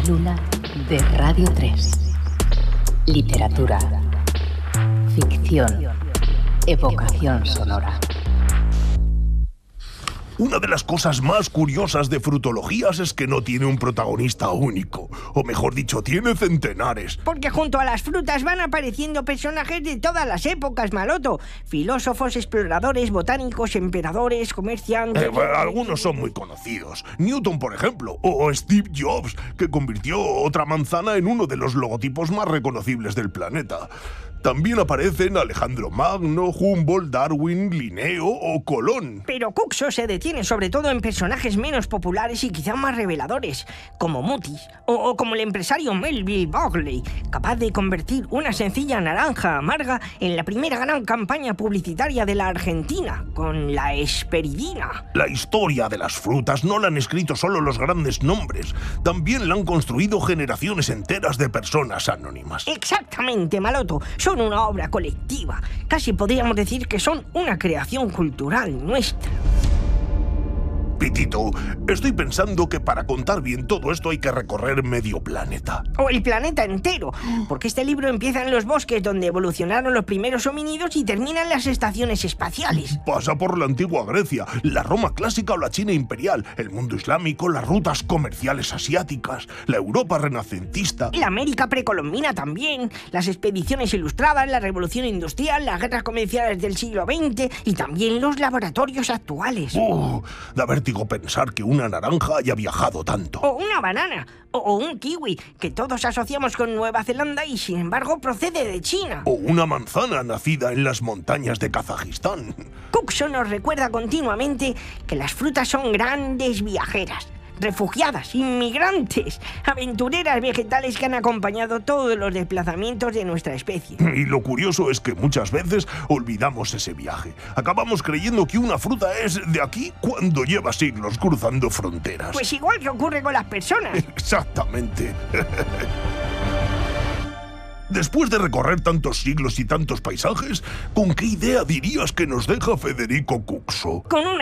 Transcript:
Célula de Radio 3. Literatura, ficción, evocación sonora. Una de las cosas más curiosas de Frutologías es que no tiene un protagonista único. O mejor dicho, tiene centenares. Porque junto a las frutas van apareciendo personajes de todas las épocas, Maloto. Filósofos, exploradores, botánicos, emperadores, comerciantes... Algunos son muy conocidos. Newton, por ejemplo, o Steve Jobs, que convirtió otra manzana en uno de los logotipos más reconocibles del planeta. También aparecen Alejandro Magno, Humboldt, Darwin, Linneo o Colón. Pero Cuxo se detiene sobre todo en personajes menos populares y quizá más reveladores, como Mutis, o como el empresario Melville Bagley, capaz de convertir una sencilla naranja amarga en la primera gran campaña publicitaria de la Argentina, con la Hesperidina. La historia de las frutas no la han escrito solo los grandes nombres, también la han construido generaciones enteras de personas anónimas. Exactamente, Maloto. Son una obra colectiva. Casi podríamos decir que son una creación cultural nuestra. Pitito, estoy pensando que para contar bien todo esto hay que recorrer medio planeta. O el planeta entero, porque este libro empieza en los bosques donde evolucionaron los primeros homínidos y termina en las estaciones espaciales. Pasa por la antigua Grecia, la Roma clásica o la China imperial, el mundo islámico, las rutas comerciales asiáticas, la Europa renacentista... La América precolombina también, las expediciones ilustradas, la revolución industrial, las guerras comerciales del siglo XX y también los laboratorios actuales. Da vértigo pensar que una naranja haya viajado tanto. O una banana, o un kiwi, que todos asociamos con Nueva Zelanda y sin embargo procede de China. O una manzana nacida en las montañas de Kazajistán. Cuxo nos recuerda continuamente que las frutas son grandes viajeras, refugiadas, inmigrantes, aventureras vegetales que han acompañado todos los desplazamientos de nuestra especie. Y lo curioso es que muchas veces olvidamos ese viaje. Acabamos creyendo que una fruta es de aquí cuando lleva siglos cruzando fronteras. Pues igual que ocurre con las personas. Exactamente. Después de recorrer tantos siglos y tantos paisajes, ¿con qué idea dirías que nos deja Federico Cuxo? Con una